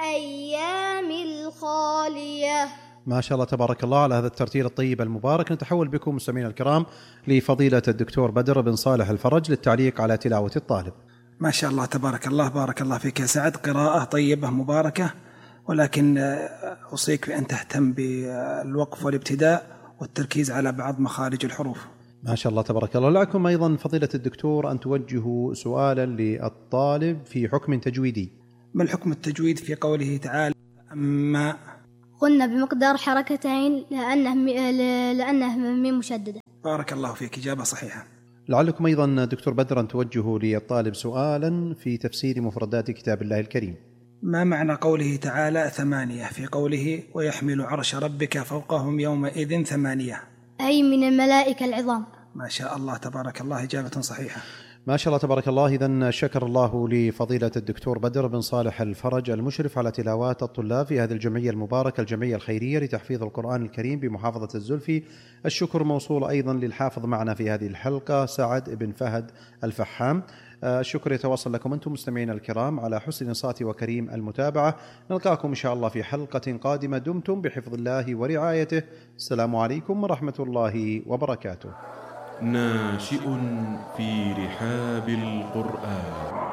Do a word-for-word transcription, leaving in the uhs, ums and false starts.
الأيام الخالية. ما شاء الله تبارك الله على هذا الترتيل الطيب المبارك. نتحول بكم مستمعينا الكرام لفضيلة الدكتور بدر بن صالح الفرج للتعليق على تلاوة الطالب. ما شاء الله تبارك الله، بارك الله فيك يا سعد، قراءة طيبة مباركة، ولكن أوصيك بأن تهتم بالوقف والابتداء والتركيز على بعض مخارج الحروف. ما شاء الله تبارك الله. لكم أيضا فضيلة الدكتور أن توجهوا سؤالا للطالب في حكم تجويدي. ما الحكم التجويد في قوله تعالى أما قلنا بمقدار حركتين لأنه لأنه ميم مشددة. بارك الله فيك، إجابة صحيحة. لعلكم أيضا دكتور بدر أن توجهوا للطالب سؤالا في تفسير مفردات كتاب الله الكريم. ما معنى قوله تعالى ثمانية في قوله ويحمل عرش ربك فوقهم يومئذ ثمانية؟ أي من الملائكة العظام. ما شاء الله تبارك الله، إجابة صحيحة. ما شاء الله تبارك الله. إذن شكر الله لفضيلة الدكتور بدر بن صالح الفرج المشرف على تلاوات الطلاب في هذه الجمعية المباركة، الجمعية الخيرية لتحفيظ القرآن الكريم بمحافظة الزلفي. الشكر موصول أيضا للحافظ معنا في هذه الحلقة سعد بن فهد الفحام. الشكر يتواصل لكم أنتم مستمعين الكرام على حسن الإنصات وكريم المتابعة. نلقاكم إن شاء الله في حلقة قادمة، دمتم بحفظ الله ورعايته. السلام عليكم ورحمة الله وبركاته. ناشئ في رحاب القرآن.